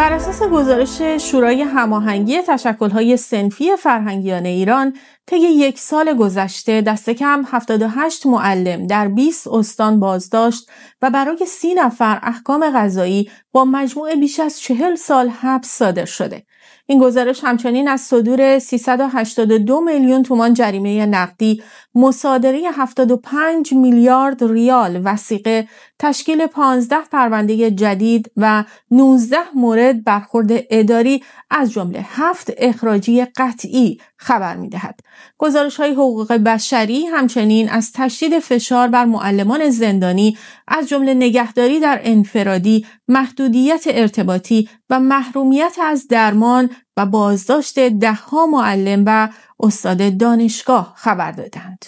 بر اساس گزارش شورای هماهنگی تشکل‌های صنفی فرهنگیان ایران، طی یک سال گذشته دست کم 78 معلم در 20 استان بازداشت و برای 30 نفر احکام قضایی با مجموع بیش از 40 سال حبس صادر شده. این گزارش همچنین از صدور 382 میلیون تومان جریمه نقدی، مصادره 75 میلیارد ریال وثیقه، تشکیل 15 پرونده جدید و 19 مورد برخورد اداری از جمله 7 اخراجی قطعی خبر می‌دهد. گزارش‌های حقوق بشری همچنین از تشدید فشار بر معلمان زندانی از جمله نگهداری در انفرادی، محدودیت ارتباطی و محرومیت از درمان و بازداشت ده‌ها معلم و استاد دانشگاه خبر دادند.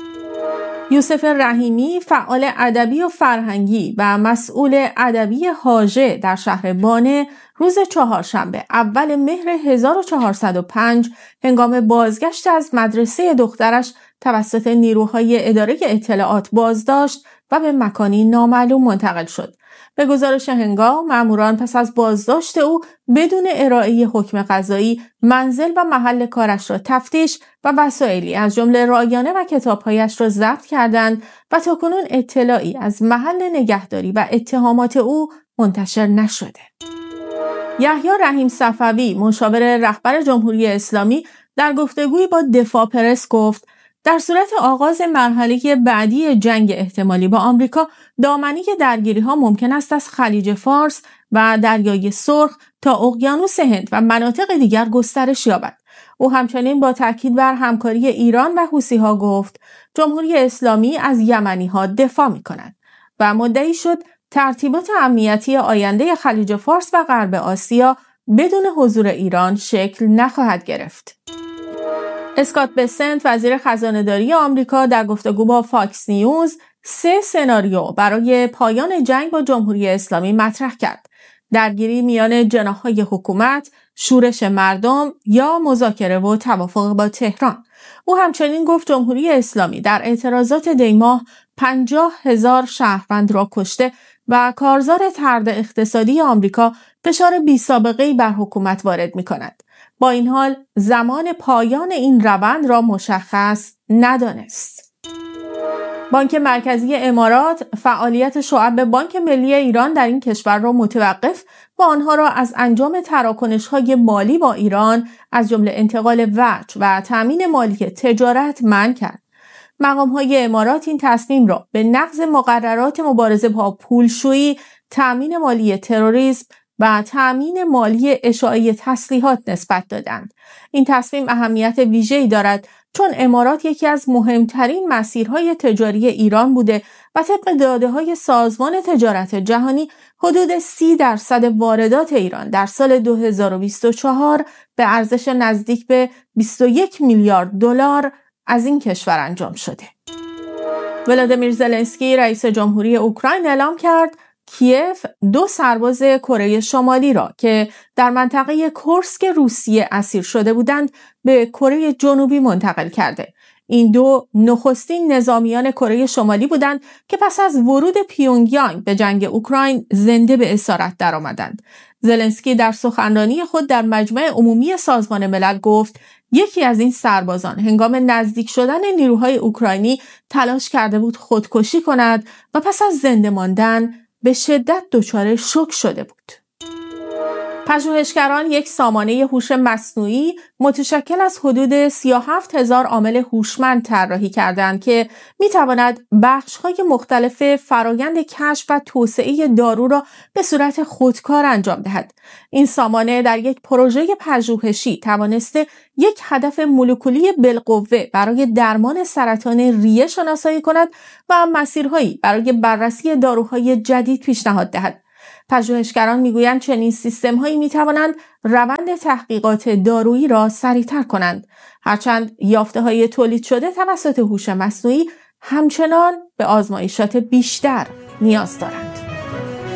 یوسف رحیمی، فعال ادبی و فرهنگی و مسئول ادبی حاجه در شهر بانه، روز چهارشنبه اول مهر 1405 هنگام بازگشت از مدرسه دخترش توسط نیروهای اداره اطلاعات بازداشت و به مکانی نامعلوم منتقل شد. به گزارش هنگام، ماموران پس از بازداشت او بدون ارائه حکم قضایی منزل و محل کارش را تفتیش و وسایلی از جمله رایانه و کتابهایش را ضبط کردند و تاکنون اطلاعی از محل نگهداری و اتهامات او منتشر نشده. یحیی رحیم صفوی، مشاور رهبر جمهوری اسلامی، در گفتگویی با دفاع پرس گفت: در صورت آغاز مرحله بعدی جنگ احتمالی با آمریکا، دامنه درگیری‌ها ممکن است از خلیج فارس و دریای سرخ تا اقیانوس هند و مناطق دیگر گسترش یابد. او همچنین با تاکید بر همکاری ایران و حوثی‌ها گفت: جمهوری اسلامی از یمنی‌ها دفاع می‌کند و مدعی شد ترتیبات امنیتی آینده خلیج فارس و غرب آسیا بدون حضور ایران شکل نخواهد گرفت. اسکات بسنت، وزیر خزانه‌داری آمریکا، در گفتگو با فاکس نیوز 3 سناریو برای پایان جنگ با جمهوری اسلامی مطرح کرد: درگیری میان جناح‌های حکومت، شورش مردم یا مذاکره و توافق با تهران. او همچنین گفت جمهوری اسلامی در اعتراضات دیماه 50,000 شهروند را کشته و کارزار طرد اقتصادی آمریکا فشار بی‌سابقه‌ای بر حکومت وارد می‌کند. با این حال زمان پایان این روند را مشخص ندانست. بانک مرکزی امارات فعالیت شعب بانک ملی ایران در این کشور را متوقف و آنها را از انجام تراکنش‌های مالی با ایران از جمله انتقال وجه و تامین مالی تجارت منع کرد. مقام‌های امارات این تصمیم را به نقض مقررات مبارزه با پولشویی، تامین مالی تروریسم و تامین مالی اشاعه تسلیحات نسبت دادند. این تصمیم اهمیت ویژه‌ای دارد چون امارات یکی از مهمترین مسیرهای تجاری ایران بوده و طبق داده‌های سازمان تجارت جهانی حدود 30% واردات ایران در سال 2024 به ارزش نزدیک به 21 میلیارد دلار از این کشور انجام شده. ولادیمیر زلنسکی، رئیس جمهوری اوکراین، اعلام کرد کیف 2 سرباز کره شمالی را که در منطقه کورسک روسیه اسیر شده بودند به کره جنوبی منتقل کرده. این 2 نخستین نظامیان کره شمالی بودند که پس از ورود پیونگیانگ به جنگ اوکراین زنده به اسارت درآمدند. زلنسکی در سخنرانی خود در مجمع عمومی سازمان ملل گفت یکی از این سربازان هنگام نزدیک شدن نیروهای اوکراینی تلاش کرده بود خودکشی کند و پس از زنده ماندن به شدت دچار شوک شده بود. پژوهشگران یک سامانه هوش مصنوعی متشکل از حدود 37,000 عامل هوشمند طراحی کردند که می‌تواند بخش‌های مختلف فرایند کشف و توسعه دارو را به صورت خودکار انجام دهد. این سامانه در یک پروژه پژوهشی توانسته یک هدف مولکولی بالقوه برای درمان سرطان ریه شناسایی کند و مسیرهایی برای بررسی داروهای جدید پیشنهاد دهد. پژوهشگران میگویند چنین سیستم‌هایی می‌توانند روند تحقیقات دارویی را سریع‌تر کنند، هرچند یافته‌های تولید شده توسط هوش مصنوعی همچنان به آزمایشات بیشتر نیاز دارند.